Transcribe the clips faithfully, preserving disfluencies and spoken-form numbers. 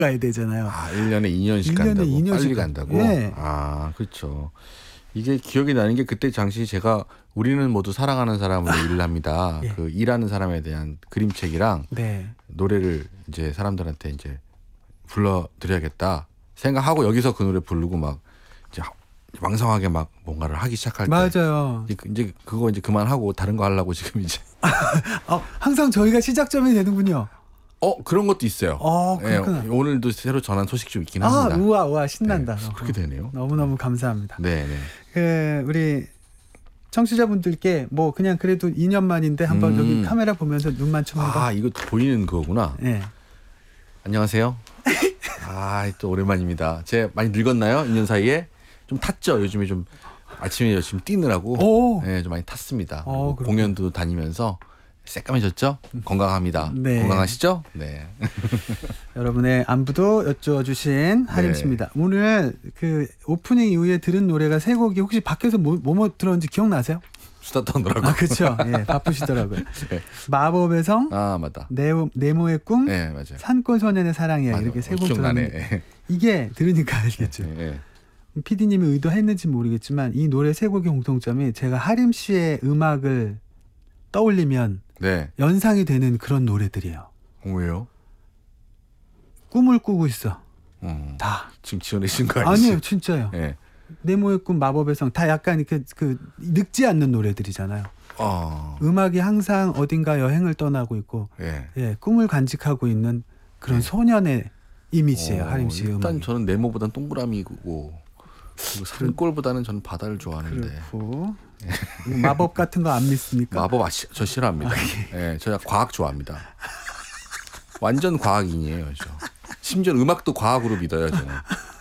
가야 되잖아요. 아, 일 년에 이 년씩 일 년에 간다고? 이 년씩 빨리 간다고? 네. 아, 그렇죠. 이게 기억이 나는 게 그때 당시 제가 우리는 모두 사랑하는 사람으로 아, 일을 합니다. 예. 그 일하는 사람에 대한 그림책이랑 네. 노래를 이제 사람들한테 이제 불러드려야겠다 생각하고 여기서 그 노래 부르고 막 이제 왕성하게 막 뭔가를 하기 시작할 때 맞아요. 이제, 이제 그거 이제 그만하고 다른 거 하려고 지금 이제 어, 항상 저희가 시작점이 되는군요. 어 그런 것도 있어요. 어, 네, 오늘도 새로 전한 소식 좀 있긴 아, 합니다. 우와 우와 신난다. 네, 그렇게 되네요. 너무 너무 감사합니다. 네, 네. 그 우리 청취자분들께 뭐 그냥 그래도 이 년 만인데 한번 음. 여기 카메라 보면서 눈 맞춤 한번. 아, 이거 보이는 거구나. 네. 안녕하세요. 아, 또 오랜만입니다. 제가 많이 늙었나요? 이 년 사이에 좀 탔죠. 요즘에 좀 아침에 열심히 뛰느라고 네, 좀 많이 탔습니다. 오, 공연도 다니면서. 새까매졌죠? 건강합니다. 네. 건강하시죠? 네. 여러분의 안부도 여쭈어주신 하림 씨입니다. 네. 오늘 그 오프닝 이후에 들은 노래가 세 곡이 혹시 밖에서 뭐 뭐 들었는지 기억나세요? 수다 떠느라고. 아, 그렇죠. 예, 바쁘시더라고요. 네. 마법의 성, 아 맞다. 네모, 네모의 꿈, 네, 맞아요. 산골 소년의 사랑이야. 맞아. 이렇게 세 곡 들었는데 이게 들으니까 알겠죠. 네. 피디님이 의도했는지 모르겠지만 이 노래 세 곡의 공통점이 제가 하림 씨의 음악을 떠올리면 네. 연상이 되는 그런 노래들이에요. 왜요? 꿈을 꾸고 있어. 음, 다. 지금 지어내신 거 아니죠? 아니에요, 진짜요. 네. 네모의 꿈, 마법의 성 다 약간 그, 그 늙지 않는 노래들이잖아요. 어. 음악이 항상 어딘가 여행을 떠나고 있고, 네. 예, 꿈을 간직하고 있는 그런 네. 소년의 이미지예요, 어, 하림 씨 음악. 일단 저는 네모보다는 동그라미고, 산골보다는 저는 바다를 좋아하는데. 그렇고. 마법 같은 거 안 믿습니까? 마법 아시, 저 싫어합니다. 예, 네, 저 과학 좋아합니다. 완전 과학인이에요, 저. 심지어 음악도 과학으로 믿어요, 저는.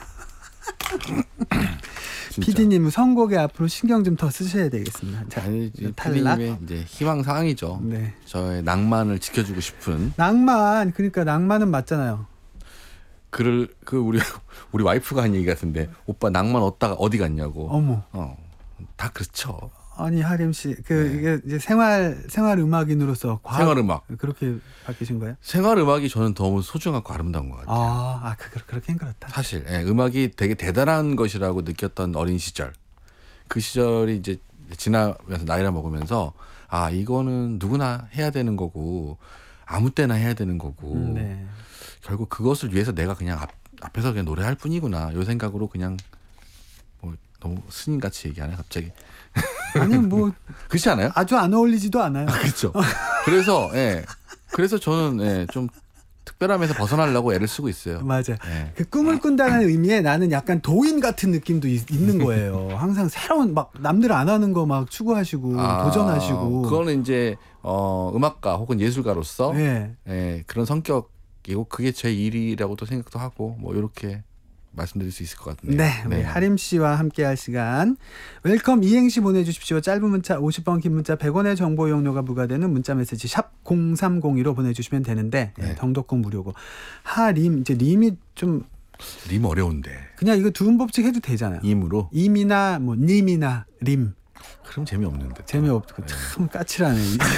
피디님은 선곡에 앞으로 신경 좀 더 쓰셔야 되겠습니다. 자, 아니, 피디님의 이제 희망 사항이죠. 네. 저의 낭만을 지켜주고 싶은. 낭만, 그러니까 낭만은 맞잖아요. 그를 그 우리 우리 와이프가 한 얘기 같은데 오빠 낭만 얻다가 어디 갔냐고. 어머. 어. 다 그렇죠. 아니 하림 씨, 그 네. 이게 이제 생활 생활 음악인으로서 과학, 생활 음악 그렇게 바뀌신 거예요? 생활 음악이 저는 너무 소중하고 아름다운 것 같아요. 아, 아 그, 그렇게 그렇다. 사실 예, 음악이 되게 대단한 것이라고 느꼈던 어린 시절, 그 시절이 이제 지나면서 나이를 먹으면서 아 이거는 누구나 해야 되는 거고 아무 때나 해야 되는 거고 음, 네. 결국 그것을 위해서 내가 그냥 앞, 앞에서 그냥 노래할 뿐이구나 이 생각으로 그냥 뭐 너무 스님같이 얘기하네 갑자기. 아니 뭐 그렇지 않아요? 아주 안 어울리지도 않아요. 아, 그렇죠. 그래서 예, 그래서 저는 예, 좀 특별함에서 벗어나려고 애를 쓰고 있어요. 맞아. 예. 그 꿈을 꾼다는 의미에 나는 약간 도인 같은 느낌도 있, 있는 거예요. 항상 새로운 막 남들 안 하는 거 막 추구하시고 아, 도전하시고. 그거는 이제 어, 음악가 혹은 예술가로서 예. 예, 그런 성격이고 그게 제 일이라고도 생각도 하고 뭐 이렇게. 말씀드릴 수 있을 것 같네요. 네, 우리 네. 하림 씨와 함께할 시간 웰컴 이행시 보내주십시오. 짧은 문자 오십 원, 긴 문자 백 원의 정보 이용료가 부과되는 문자메시지 샵 공삼공이로 보내주시면 되는데 네. 경독권 무료고 하림 이제 림이 좀 림 어려운데 그냥 이거 두음 법칙 해도 되잖아요. 임으로 임이나 뭐 님이나 림 그럼 재미없는데. 재미없고 참 까칠하네.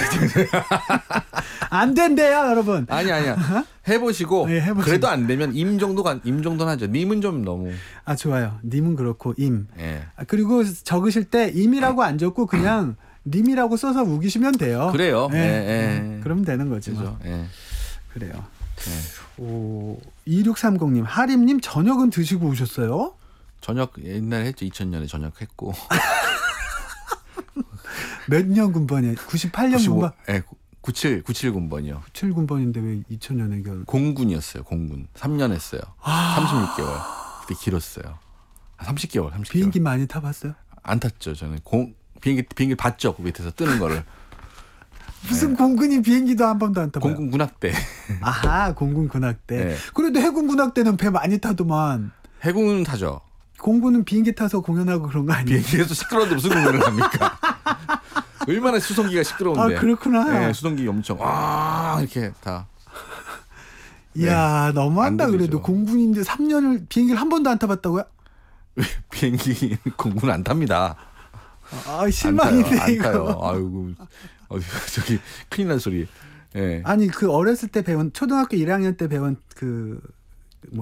안 된대요, 여러분. 아니 아니야. 해보시고 네, 해보시고. 그래도 안 되면 임 정도가 임 정도는 하죠. 님은 좀 너무. 아 좋아요. 님은 그렇고 임. 네. 아, 그리고 적으실 때 임이라고 안 적고 그냥 님이라고 써서 우기시면 돼요. 그래요. 네. 네. 네. 네. 그러면 되는 거죠. 그렇죠. 네. 그래요. 네. 오, 이육삼공님 하림님 저녁은 드시고 오셨어요? 저녁 옛날에 했죠. 이천 년에 저녁 했고. 몇 년 군번이에요? 구십팔 년 군번? 네, 구십칠, 구십칠 군번이요. 구십칠 군번인데 왜 이천 년에 결? 공군이었어요. 공군. 삼 년 했어요. 아~ 삼십육 개월. 그때 길었어요. 삼십 개월, 삼십 개월. 비행기 많이 타봤어요? 안 탔죠. 저는 공 비행기 비행기 봤죠. 그 밑에서 뜨는 거를. 무슨 네. 공군이 비행기도 한 번도 안 타봐요. 공군 군악대. 아하, 공군 군악대. 네. 그래도 해군 군악대는 배 많이 타더만. 해군은 타죠. 공군은 비행기 타서 공연하고 그런 거 아니에요? 비행기에서 시끄러운데 무슨 공연을 합니까? 얼마나 수송기가 시끄러운데. 아, 그렇구나. 네, 수송기 엄청 와 이렇게 다. 이야, 네. 너무한다. 그래도 공군인데 삼 년을 비행기를 한 번도 안 타봤다고요? 비행기 공군 안 탑니다. 아, 실망이네. 안 타요. 아이고, 어, 저기 큰일 난 소리. 네. 아니 그 어렸을 때 배운 초등학교 일 학년 때 배운 그